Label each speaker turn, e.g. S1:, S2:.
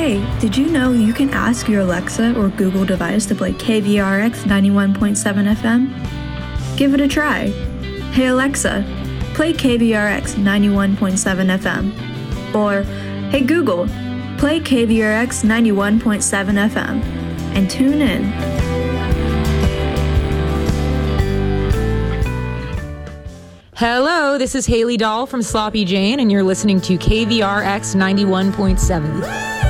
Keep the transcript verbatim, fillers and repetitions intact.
S1: Hey, did you know you can ask your Alexa or Google device to play K V R X ninety-one point seven F M? Give it a try. Hey Alexa, play K V R X ninety-one point seven F M. Or, hey Google, play K V R X ninety-one point seven F M. And tune in.
S2: Hello, this is Haley Dahl from Sloppy Jane, and you're listening to K V R X ninety-one point seven.